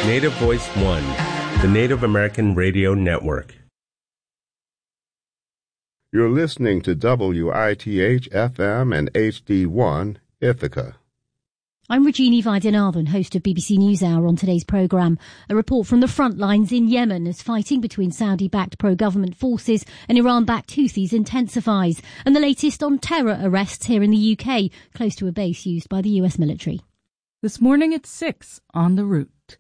Native Voice One, the Native American Radio Network. You're listening to WITH FM and HD1 Ithaca. I'm Regina Vaidyanathan, host of BBC NewsHour. On today's programme, a report from the front lines in Yemen as fighting between Saudi-backed pro-government forces and Iran-backed Houthis intensifies, and the latest on terror arrests here in the UK, close to a base used by the US military. This morning at 6 on The Route.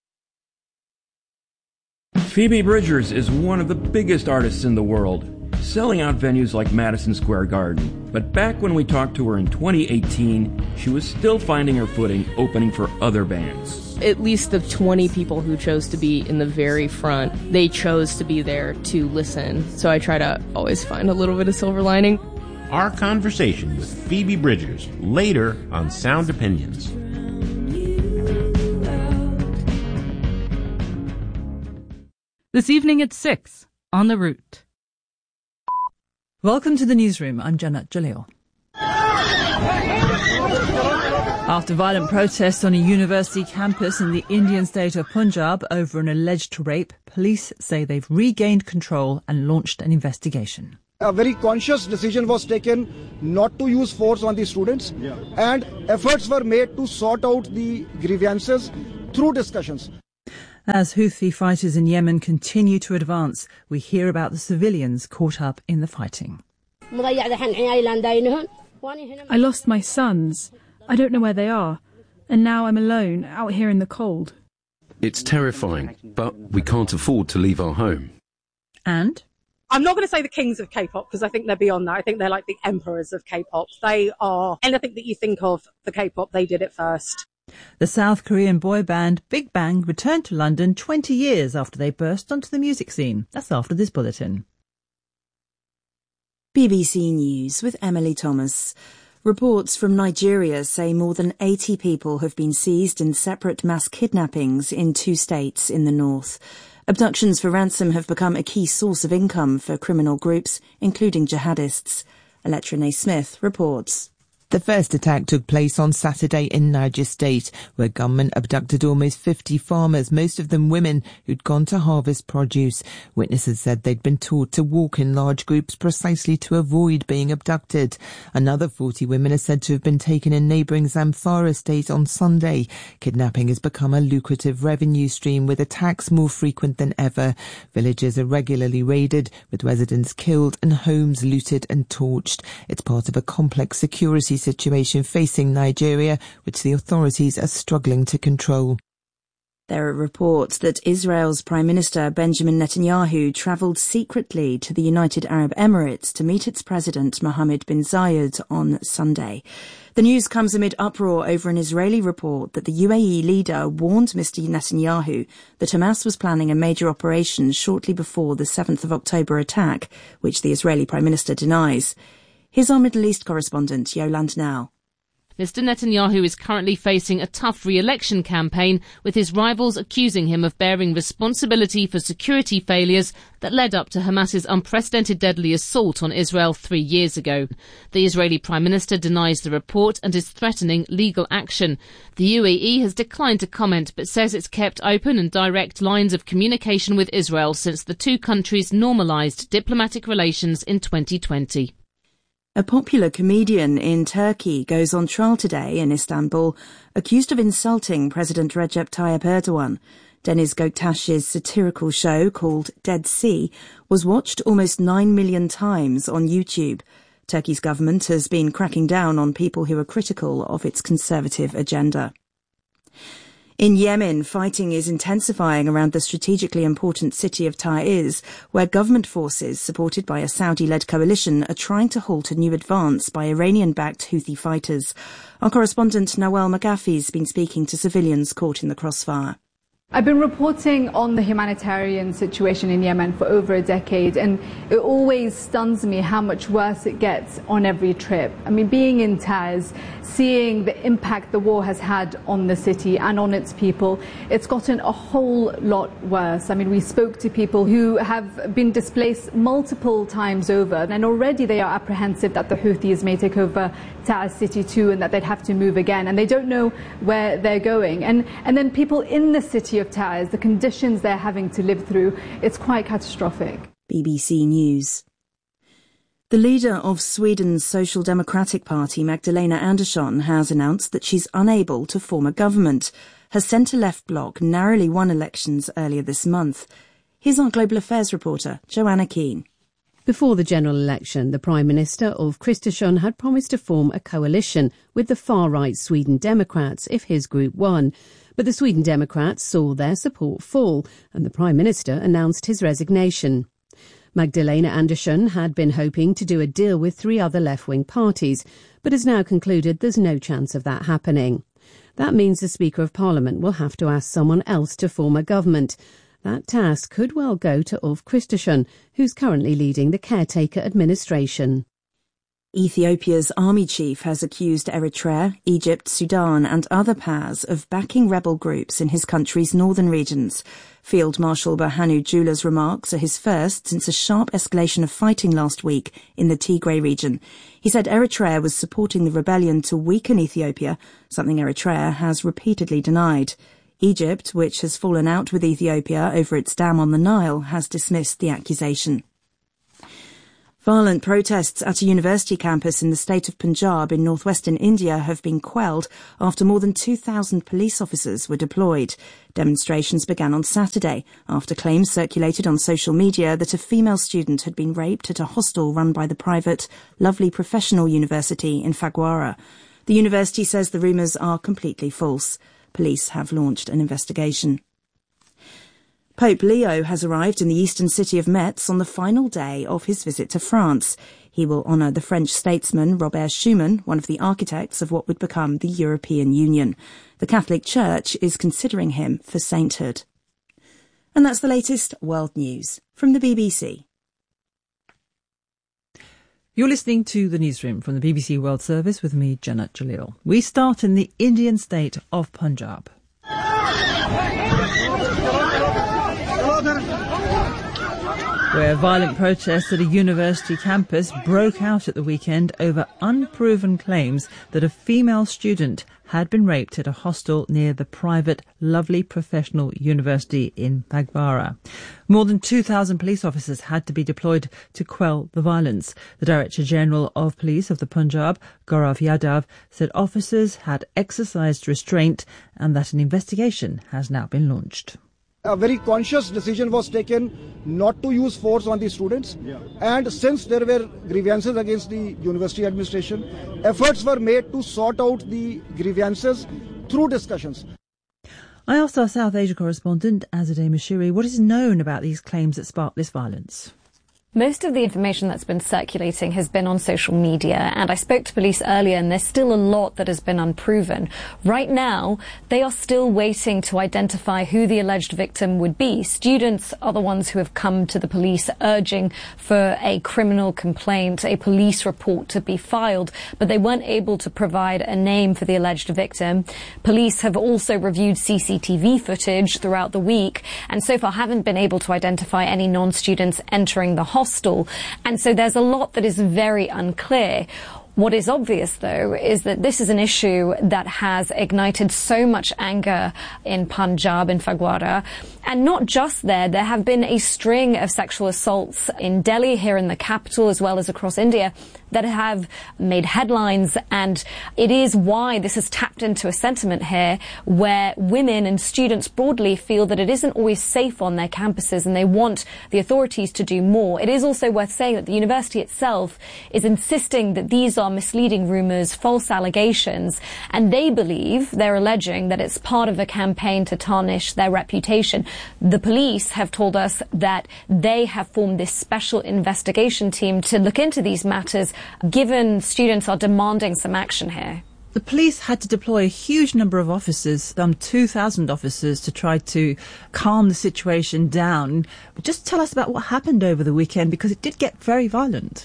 Phoebe Bridgers is one of the biggest artists in the world, selling out venues like Madison Square Garden. But back when we talked to her in 2018, she was still finding her footing opening for other bands. At least the 20 people who chose to be in the very front, they chose to be there to listen. So I try to always find a little bit of silver lining. Our conversation with Phoebe Bridgers, later on Sound Opinions. This evening at 6 on The Route. Welcome to the newsroom. I'm Janet Jalil. After violent protests on a university campus in the Indian state of Punjab over an alleged rape, police say they've regained control and launched an investigation. A very conscious decision was taken not to use force on the students, and efforts were made to sort out the grievances through discussions. As Houthi fighters in Yemen continue to advance, we hear about the civilians caught up in the fighting. I lost my sons. I don't know where they are. And now I'm alone, out here in the cold. It's terrifying, but we can't afford to leave our home. And? I'm not going to say the kings of K-pop, because I think they're beyond that. I think they're like the emperors of K-pop. They are anything that you think of the K-pop, they did it first. The South Korean boy band Big Bang returned to London 20 years after they burst onto the music scene. That's after this bulletin. BBC News with Emily Thomas. Reports from Nigeria say more than 80 people have been seized in separate mass kidnappings in 2 states in the north. Abductions for ransom have become a key source of income for criminal groups, including jihadists. Electra Smith reports. The first attack took place on Saturday in Niger State, where gunmen abducted almost 50 farmers, most of them women, who'd gone to harvest produce. Witnesses said they'd been taught to walk in large groups precisely to avoid being abducted. Another 40 women are said to have been taken in neighbouring Zamfara State on Sunday. Kidnapping has become a lucrative revenue stream, with attacks more frequent than ever. Villages are regularly raided, with residents killed and homes looted and torched. It's part of a complex security situation facing Nigeria, which the authorities are struggling to control. There are reports that Israel's Prime Minister Benjamin Netanyahu travelled secretly to the United Arab Emirates to meet its president Mohammed bin Zayed on Sunday. The news comes amid uproar over an Israeli report that the UAE leader warned Mr. Netanyahu that Hamas was planning a major operation shortly before the 7th of October attack, which the Israeli Prime Minister denies. Here's our Middle East correspondent, Yolande Now. Mr. Netanyahu is currently facing a tough re-election campaign, with his rivals accusing him of bearing responsibility for security failures that led up to Hamas's unprecedented deadly assault on Israel 3 years ago. The Israeli Prime Minister denies the report and is threatening legal action. The UAE has declined to comment, but says it's kept open and direct lines of communication with Israel since the two countries normalised diplomatic relations in 2020. A popular comedian in Turkey goes on trial today in Istanbul, accused of insulting President Recep Tayyip Erdogan. Deniz Göktaş's satirical show called Dead Sea was watched almost 9 million times on YouTube. Turkey's government has been cracking down on people who are critical of its conservative agenda. In Yemen, fighting is intensifying around the strategically important city of Taiz, where government forces, supported by a Saudi-led coalition, are trying to halt a new advance by Iranian-backed Houthi fighters. Our correspondent Nawal McGaffey has been speaking to civilians caught in the crossfire. I've been reporting on the humanitarian situation in Yemen for over a decade, and it always stuns me how much worse it gets on every trip. I mean, being in Taiz, seeing the impact the war has had on the city and on its people, it's gotten a whole lot worse. I mean, we spoke to people who have been displaced multiple times over, and already they are apprehensive that the Houthis may take over Taiz city too, and that they'd have to move again, and they don't know where they're going. And then people in the city of Taz, the conditions they're having to live through, it's quite catastrophic. BBC News. The leader of Sweden's Social Democratic Party, Magdalena Andersson, has announced that she's unable to form a government. Her centre-left bloc narrowly won elections earlier this month. Here's our Global Affairs reporter, Joanna Keane. Before the general election, the Prime Minister Ulf Kristersson had promised to form a coalition with the far-right Sweden Democrats if his group won. But the Sweden Democrats saw their support fall, and the Prime Minister announced his resignation. Magdalena Andersson had been hoping to do a deal with 3 other left-wing parties, but has now concluded there's no chance of that happening. That means the Speaker of Parliament will have to ask someone else to form a government. That task could well go to Ulf Kristersson, who's currently leading the caretaker administration. Ethiopia's army chief has accused Eritrea, Egypt, Sudan and other powers of backing rebel groups in his country's northern regions. Field Marshal Berhanu Jula's remarks are his first since a sharp escalation of fighting last week in the Tigray region. He said Eritrea was supporting the rebellion to weaken Ethiopia, something Eritrea has repeatedly denied. Egypt, which has fallen out with Ethiopia over its dam on the Nile, has dismissed the accusation. Violent protests at a university campus in the state of Punjab in northwestern India have been quelled after more than 2,000 police officers were deployed. Demonstrations began on Saturday after claims circulated on social media that a female student had been raped at a hostel run by the private Lovely Professional University in Phagwara. The university says the rumours are completely false. Police have launched an investigation. Pope Leo has arrived in the eastern city of Metz on the final day of his visit to France. He will honour the French statesman Robert Schuman, one of the architects of what would become the European Union. The Catholic Church is considering him for sainthood. And that's the latest world news from the BBC. You're listening to The Newsroom from the BBC World Service with me, Janet Jalil. We start in the Indian state of Punjab. Where violent protests at a university campus broke out at the weekend over unproven claims that a female student had been raped at a hostel near the private Lovely Professional University in Phagwara. More than 2,000 police officers had to be deployed to quell the violence. The Director General of Police of the Punjab, Gaurav Yadav, said officers had exercised restraint and that an investigation has now been launched. A very conscious decision was taken not to use force on the students. And since there were grievances against the university administration, efforts were made to sort out the grievances through discussions. I asked our South Asia correspondent, Azadeh Mashiri, what is known about these claims that sparked this violence. Most of the information that's been circulating has been on social media, and I spoke to police earlier, and there's still a lot that has been unproven. Right now, they are still waiting to identify who the alleged victim would be. Students are the ones who have come to the police urging for a criminal complaint, a police report to be filed, but they weren't able to provide a name for the alleged victim. Police have also reviewed CCTV footage throughout the week, and so far haven't been able to identify any non-students entering the hostel. And so there's a lot that is very unclear. What is obvious, though, is that this is an issue that has ignited so much anger in Punjab, in Phagwara. And not just there. There have been a string of sexual assaults in Delhi, here in the capital, as well as across India, that have made headlines. And it is why this has tapped into a sentiment here where women and students broadly feel that it isn't always safe on their campuses and they want the authorities to do more. It is also worth saying that the university itself is insisting that these are misleading rumours, false allegations, and they believe, they're alleging, that it's part of a campaign to tarnish their reputation. The police have told us that they have formed this special investigation team to look into these matters, given students are demanding some action here. The police had to deploy a huge number of officers, some 2,000 officers, to try to calm the situation down. But just tell us about what happened over the weekend, because it did get very violent.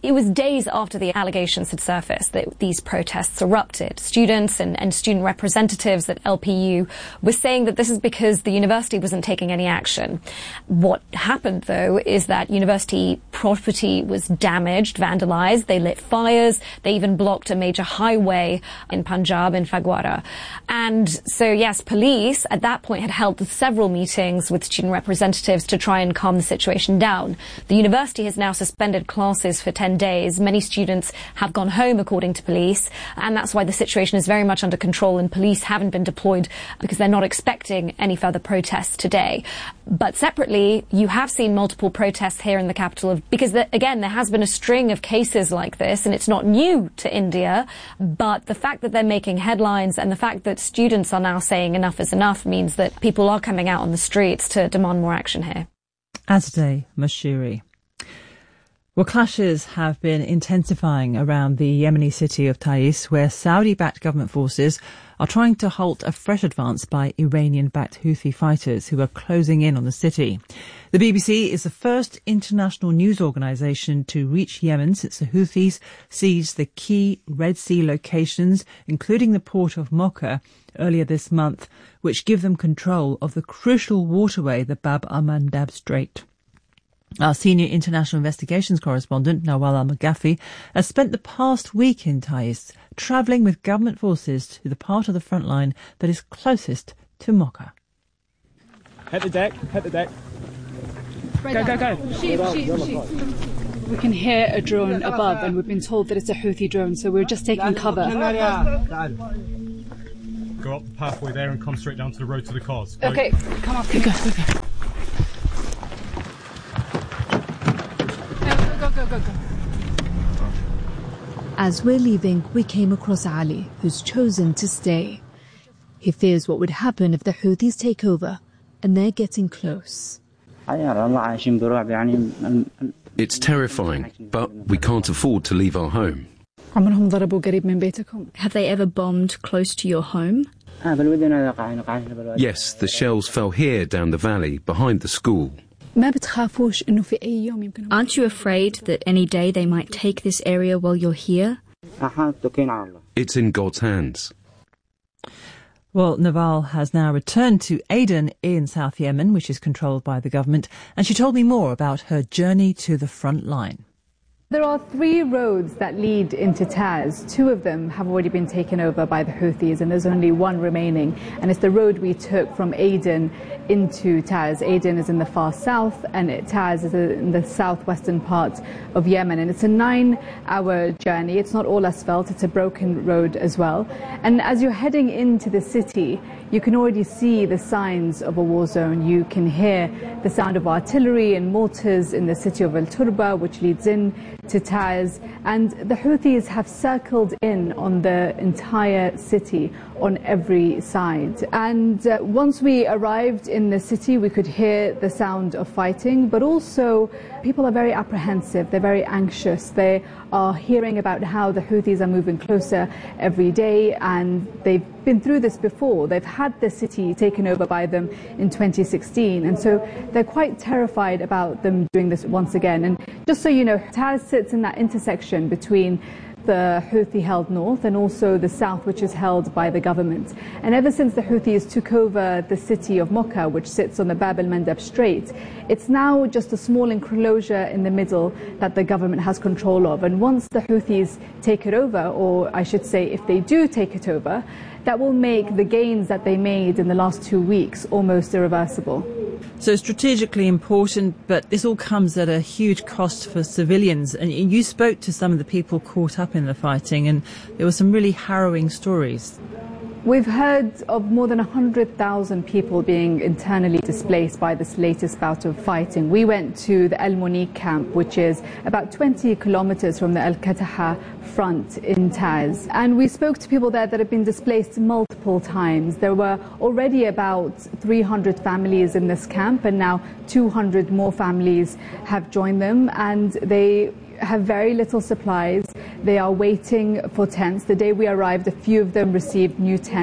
It was days after the allegations had surfaced that these protests erupted. Students and student representatives at LPU were saying that this is because the university wasn't taking any action. What happened, though, is that university property was damaged, vandalized. They lit fires. They even blocked a major highway in Punjab, in Phagwara. And so, yes, police at that point had held several meetings with student representatives to try and calm the situation down. The university has now suspended classes for 10 days. Many students have gone home, according to police, and that's why the situation is very much under control, and police haven't been deployed because they're not expecting any further protests today. But separately, you have seen multiple protests here in the capital because, again, there has been a string of cases like this, and it's not new to India, but the fact that they're making headlines and the fact that students are now saying enough is enough means that people are coming out on the streets to demand more action here. Azadeh Moshiri. Well, clashes have been intensifying around the Yemeni city of Taiz, where Saudi-backed government forces are trying to halt a fresh advance by Iranian-backed Houthi fighters who are closing in on the city. The BBC is the first international news organisation to reach Yemen since the Houthis seized the key Red Sea locations, including the port of Mocha, earlier this month, which give them control of the crucial waterway, the Bab al-Mandab Strait. Our senior international investigations correspondent, Nawal Al-Maghafi, has spent the past week in Taiz, travelling with government forces to the part of the front line that is closest to Mocha. Hit the deck, hit the deck. Go. We can hear a drone above, and we've been told that it's a Houthi drone, so we're just taking cover. Go up the pathway there and come straight down to the road to the cars. Okay, come up. Go. Go. As we're leaving, we came across Ali, who's chosen to stay. He fears what would happen if the Houthis take over, and they're getting close. It's terrifying, but we can't afford to leave our home. Have they ever bombed close to your home? Yes, the shells fell here down the valley, behind the school. Aren't you afraid that any day they might take this area while you're here? It's in God's hands. Well, Nawal has now returned to Aden in South Yemen, which is controlled by the government, and she told me more about her journey to the front line. There are 3 roads that lead into Taiz. 2 of them have already been taken over by the Houthis, and there's only 1 remaining. And it's the road we took from Aden into Taiz. Aden is in the far south, and Taiz is in the southwestern part of Yemen. And it's a 9-hour journey. It's not all asphalt, it's a broken road as well. And as you're heading into the city, you can already see the signs of a war zone. You can hear the sound of artillery and mortars in the city of Al-Turba, which leads in to Taiz. And the Houthis have circled in on the entire city on every side. And once we arrived in the city, we could hear the sound of fighting, but also people are very apprehensive, they're very anxious. They are hearing about how the Houthis are moving closer every day, and they've been through this before. They've had the city taken over by them in 2016, and so they're quite terrified about them doing this once again. And just so you know, Taiz sits in that intersection between the Houthi-held north and also the south, which is held by the government. And ever since the Houthis took over the city of Mocha, which sits on the Bab al-Mandab Strait, it's now just a small enclosure in the middle that the government has control of. And once the Houthis take it over, or I should say if they do take it over, that will make the gains that they made in the last 2 weeks almost irreversible. So strategically important, but this all comes at a huge cost for civilians. And you spoke to some of the people caught up in the fighting, and there were some really harrowing stories. We've heard of more than 100,000 people being internally displaced by this latest bout of fighting. We went to the El Monique camp, which is about 20 kilometers from the Al-Kataha front in Taiz. And we spoke to people there that have been displaced multiple times. There were already about 300 families in this camp, and now 200 more families have joined them, and they have very little supplies. They are waiting for tents. The day we arrived, a few of them received new tents.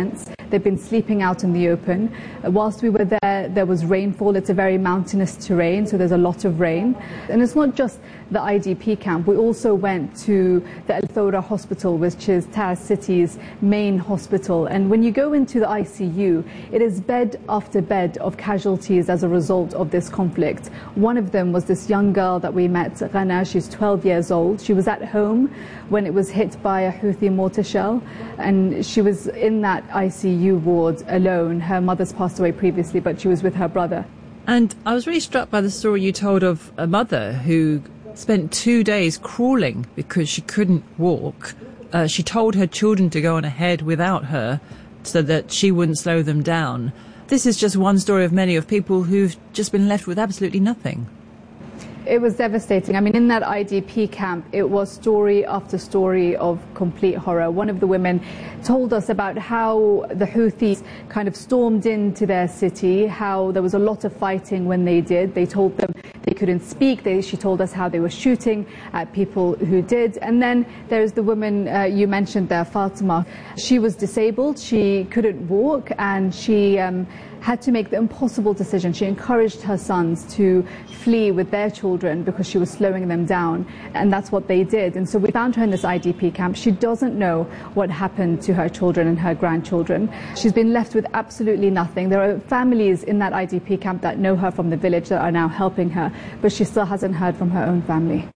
They've been sleeping out in the open. Whilst we were there was rainfall. It's a very mountainous terrain, so there's a lot of rain. And it's not just the IDP camp. We also went to the Al Thawra Hospital, which is Taiz City's main hospital. And when you go into the ICU, it is bed after bed of casualties as a result of this conflict. One of them was this young girl that we met, Ghana. She's 12 years old. She was at home when it was hit by a Houthi mortar shell, and she was in that ICU ward alone. Her mother's passed away previously, but she was with her brother. And I was really struck by the story you told of a mother who spent 2 days crawling because she couldn't walk. She told her children to go on ahead without her so that she wouldn't slow them down. This is just one story of many of people who've just been left with absolutely nothing. It was devastating. I mean, in that IDP camp, it was story after story of complete horror. One of the women told us about how the Houthis kind of stormed into their city, how there was a lot of fighting when they did. They told them they couldn't speak. She told us how they were shooting at people who did. And then there's the woman you mentioned there, Fatima. She was disabled. She couldn't walk, and she had to make the impossible decision. She encouraged her sons to flee with their children because she was slowing them down, and that's what they did. And so we found her in this IDP camp. She doesn't know what happened to her children and her grandchildren. She's been left with absolutely nothing. There are families in that IDP camp that know her from the village that are now helping her, but she still hasn't heard from her own family.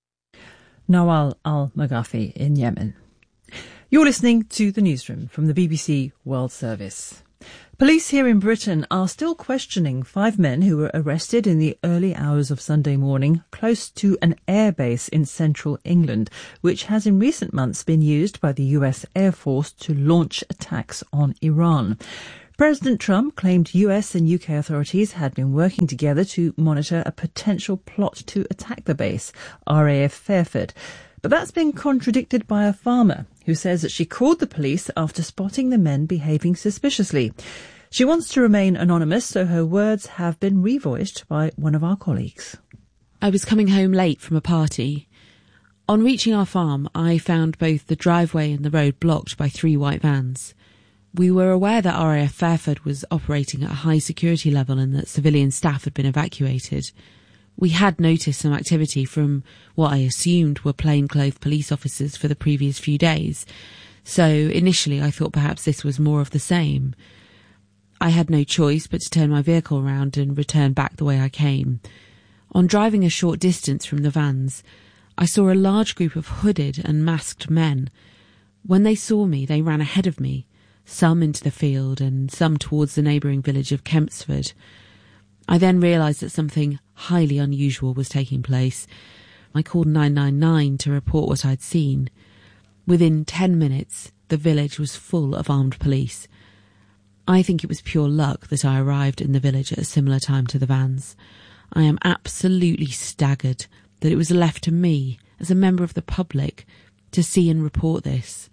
Nawal al-Maghafi in Yemen. You're listening to the newsroom from the BBC World Service. Police here in Britain are still questioning 5 men who were arrested in the early hours of Sunday morning close to an airbase in central England, which has in recent months been used by the US Air Force to launch attacks on Iran. President Trump claimed US and UK authorities had been working together to monitor a potential plot to attack the base, RAF Fairford. But that's been contradicted by a farmer who says that she called the police after spotting the men behaving suspiciously. She wants to remain anonymous, so her words have been revoiced by one of our colleagues. I was coming home late from a party. On reaching our farm, I found both the driveway and the road blocked by 3 white vans. We were aware that RAF Fairford was operating at a high security level and that civilian staff had been evacuated. We had noticed some activity from what I assumed were plainclothes police officers for the previous few days, so initially I thought perhaps this was more of the same. I had no choice but to turn my vehicle around and return back the way I came. On driving a short distance from the vans, I saw a large group of hooded and masked men. When they saw me, they ran ahead of me, some into the field and some towards the neighbouring village of Kempsford. I then realised that something highly unusual was taking place. I called 999 to report what I'd seen. Within 10 minutes, the village was full of armed police. I think it was pure luck that I arrived in the village at a similar time to the vans. I am absolutely staggered that it was left to me, as a member of the public, to see and report this.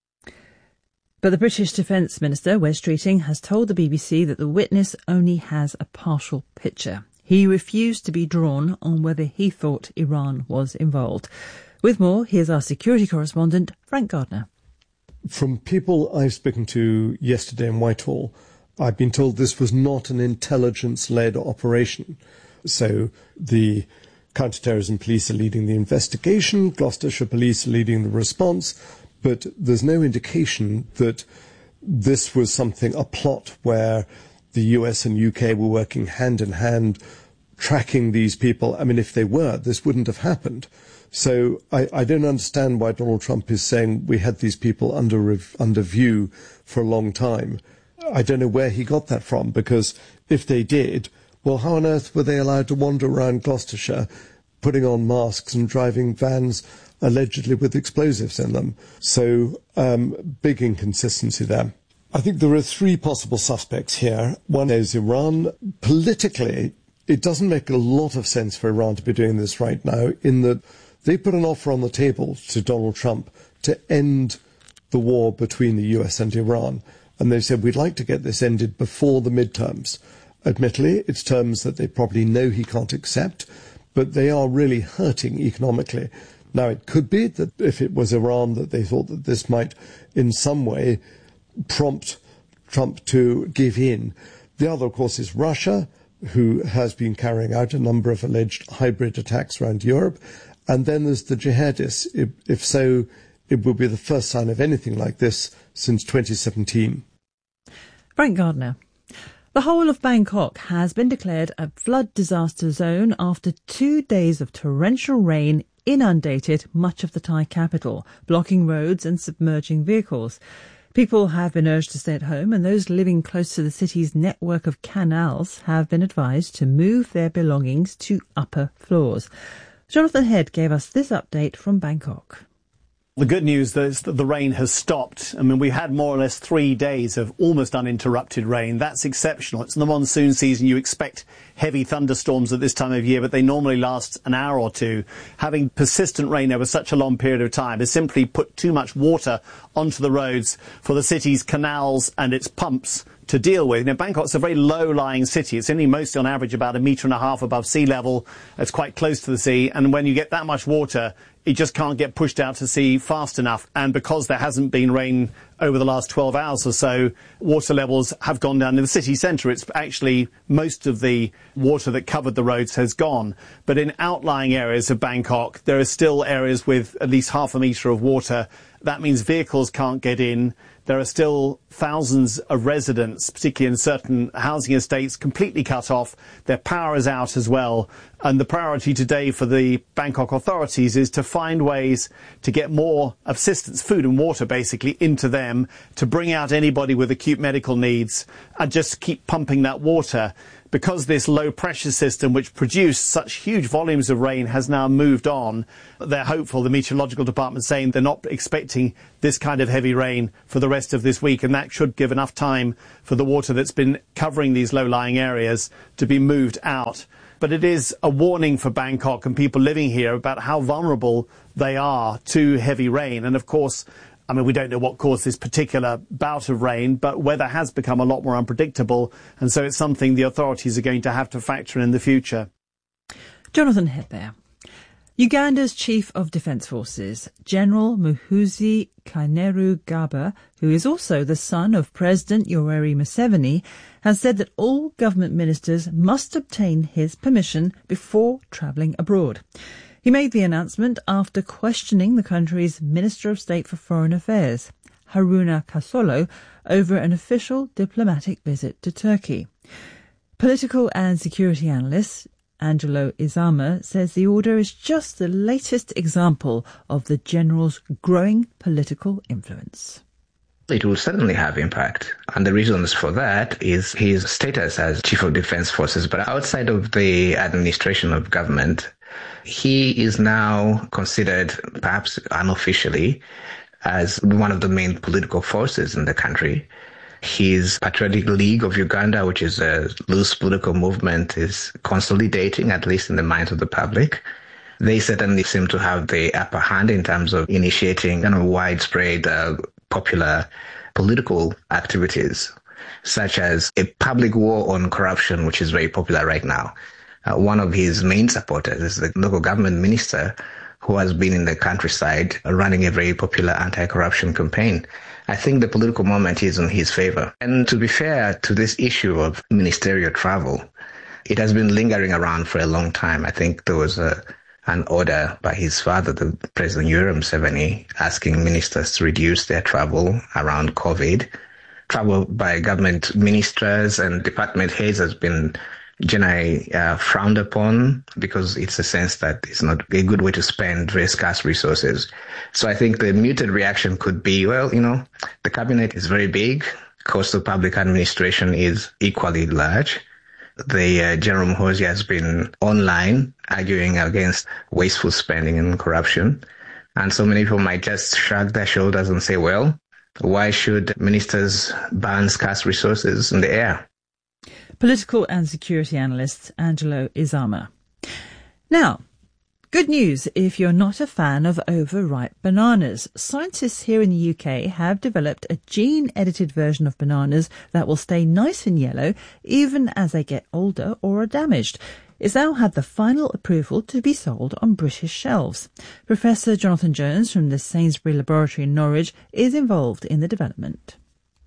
But the British Defence Minister, Wes Streeting, has told the BBC that the witness only has a partial picture. He refused to be drawn on whether he thought Iran was involved. With more, here's our security correspondent, Frank Gardner. From people I've spoken to yesterday in Whitehall, I've been told this was not an intelligence-led operation. So the counter-terrorism police are leading the investigation, Gloucestershire police are leading the response, but there's no indication that this was a plot where the US and UK were working hand in hand, tracking these people. I mean, if they were, this wouldn't have happened. So I don't understand why Donald Trump is saying we had these people under view for a long time. I don't know where he got that from, because if they did, well, how on earth were they allowed to wander around Gloucestershire, putting on masks and driving vans allegedly with explosives in them? So big inconsistency there. I think there are 3 possible suspects here. One is Iran. Politically, it doesn't make a lot of sense for Iran to be doing this right now, in that they put an offer on the table to Donald Trump to end the war between the US and Iran. And they said, we'd like to get this ended before the midterms. Admittedly, it's terms that they probably know he can't accept, but they are really hurting economically. Now, it could be that if it was Iran, that they thought that this might in some way prompt Trump to give in. The other, of course, is Russia, who has been carrying out a number of alleged hybrid attacks around Europe. And then there's the jihadists. If so, it will be the first sign of anything like this since 2017. Frank Gardner. The whole of Bangkok has been declared a flood disaster zone after 2 days of torrential rain inundated much of the Thai capital, blocking roads and submerging vehicles. People have been urged to stay at home, and those living close to the city's network of canals have been advised to move their belongings to upper floors. Jonathan Head gave us this update from Bangkok. The good news is that the rain has stopped. I mean, we had more or less 3 days of almost uninterrupted rain. That's exceptional. It's in the monsoon season. You expect heavy thunderstorms at this time of year, but they normally last an hour or two. Having persistent rain over such a long period of time has simply put too much water onto the roads for the city's canals and its pumps to deal with. Now, Bangkok's a very low-lying city. It's only mostly on average about 1.5 meters above sea level. It's quite close to the sea. And when you get that much water, it just can't get pushed out to sea fast enough. And because there hasn't been rain over the last 12 hours or so, water levels have gone down in the city centre. It's actually most of the water that covered the roads has gone. But in outlying areas of Bangkok, there are still areas with at least 0.5 metre of water. That means vehicles can't get in. There are still thousands of residents, particularly in certain housing estates, completely cut off. Their power is out as well. And the priority today for the Bangkok authorities is to find ways to get more assistance, food and water basically, into them, to bring out anybody with acute medical needs and just keep pumping that water. Because this low-pressure system, which produced such huge volumes of rain, has now moved on, they're hopeful, the meteorological department saying they're not expecting this kind of heavy rain for the rest of this week, and that should give enough time for the water that's been covering these low-lying areas to be moved out. But it is a warning for Bangkok and people living here about how vulnerable they are to heavy rain. And of course, I mean, we don't know what caused this particular bout of rain, but weather has become a lot more unpredictable, and so it's something the authorities are going to have to factor in the future. Jonathan Head there. Uganda's Chief of Defence Forces, General Muhoozi Kainerugaba, who is also the son of President Yoweri Museveni, has said that all government ministers must obtain his permission before travelling abroad. He made the announcement after questioning the country's Minister of State for Foreign Affairs, Haruna Kasolo, over an official diplomatic visit to Turkey. Political and security analyst Angelo Izama says the order is just the latest example of the general's growing political influence. It will certainly have impact. And the reasons for that is his status as Chief of Defence Forces. But outside of the administration of government, he is now considered, perhaps unofficially, as one of the main political forces in the country. His Patriotic League of Uganda, which is a loose political movement, is consolidating, at least in the minds of the public. They certainly seem to have the upper hand in terms of initiating widespread popular political activities, such as a public war on corruption, which is very popular right now. One of his main supporters is the local government minister, who has been in the countryside running a very popular anti-corruption campaign. I think the political moment is in his favor. And to be fair to this issue of ministerial travel, it has been lingering around for a long time. I think there was an order by his father, the President Yoweri Museveni, asking ministers to reduce their travel around COVID. Travel by government ministers and department heads has been generally frowned upon because it's a sense that it's not a good way to spend very scarce resources. So I think the muted reaction could be, well, the cabinet is very big. Cost of public administration is equally large. The General Muhoozi has been online arguing against wasteful spending and corruption. And so many people might just shrug their shoulders and say, well, why should ministers burn scarce resources in the air? Political and security analyst Angelo Izama. Now, good news if you're not a fan of overripe bananas. Scientists here in the UK have developed a gene-edited version of bananas that will stay nice and yellow even as they get older or are damaged. It's now had the final approval to be sold on British shelves. Professor Jonathan Jones from the Sainsbury Laboratory in Norwich is involved in the development.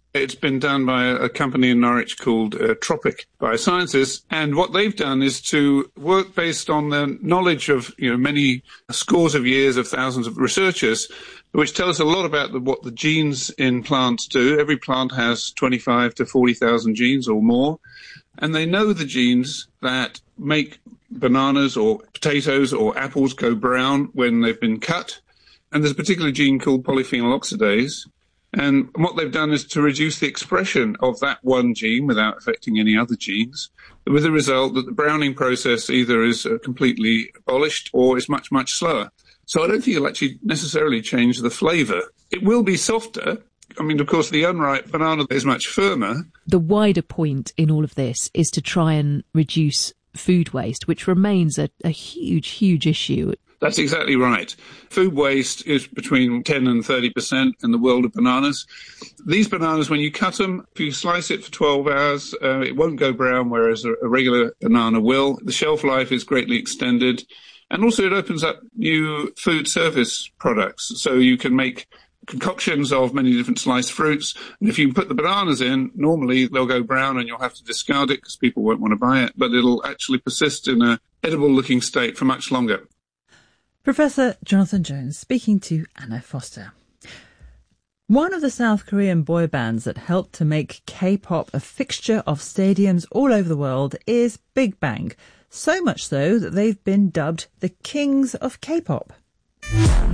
It's been done by a company in Norwich called Tropic Biosciences, and what they've done is to work based on the knowledge of many scores of years of thousands of researchers, which tell us a lot about what the genes in plants do. Every plant has 25 to 40,000 genes or more, and they know the genes that make bananas or potatoes or apples go brown when they've been cut. And there's a particular gene called polyphenol oxidase. And what they've done is to reduce the expression of that one gene without affecting any other genes, with the result that the browning process either is completely abolished or is much, much slower. So I don't think it'll actually necessarily change the flavour. It will be softer. I mean, of course, the unripe banana is much firmer. The wider point in all of this is to try and reduce food waste, which remains a huge, huge issue. That's exactly right. Food waste is between 10 and 30% in the world of bananas. These bananas, when you cut them, if you slice it for 12 hours, it won't go brown, whereas a regular banana will. The shelf life is greatly extended. And also it opens up new food service products. So you can make concoctions of many different sliced fruits. And if you put the bananas in, normally they'll go brown and you'll have to discard it because people won't want to buy it. But it'll actually persist in an edible-looking state for much longer. Professor Jonathan Jones speaking to Anna Foster. One of the South Korean boy bands that helped to make K-pop a fixture of stadiums all over the world is Big Bang, so much so that they've been dubbed the Kings of K-pop.